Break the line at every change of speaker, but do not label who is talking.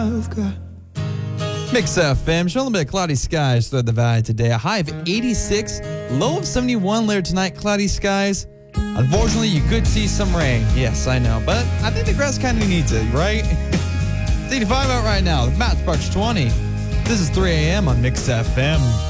I've got.
Mix FM, showing a little bit of cloudy skies throughout the valley today. A high of 86, low of 71 later tonight, cloudy skies. Unfortunately, you could see some rain. Yes, I know, but I think the grass kind of needs it, right? It's 85 out right now. The Matt Sparks 20. This is 3 a.m. on Mix FM.